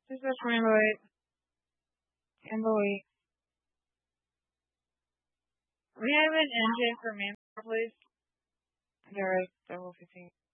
This is Rainbow. Rainbow. We have an engine for me, please. There is double 15.